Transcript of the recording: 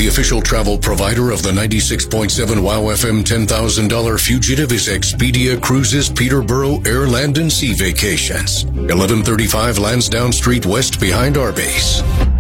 The official travel provider of the 96.7 WOW FM $10,000 fugitive is Expedia Cruises Peterborough Air, Land and Sea Vacations. 1135 Lansdowne Street West behind Arby's.